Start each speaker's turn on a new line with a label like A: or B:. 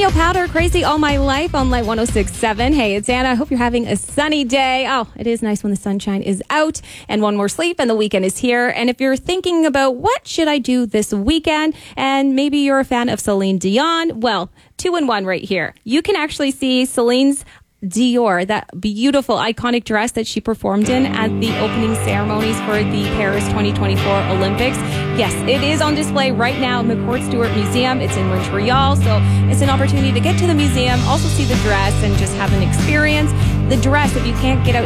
A: Danielle Powter, Crazy All My Life on Light 106.7. Hey, it's Anna. I hope you're having a sunny day. Oh, it is nice when the sunshine is out and one more sleep and the weekend is here. And if you're thinking about what should I do this weekend and maybe you're a fan of Celine Dion, well, 2-in-1 right here. You can actually see Celine's Dior, that beautiful iconic dress that she performed in at the opening ceremonies for the Paris 2024 Olympics. Yes, it is on display right now in the McCourt Stewart Museum. It's in Montreal, so it's an opportunity to get to the museum, also see the dress and just have an experience. The dress, if you can't get out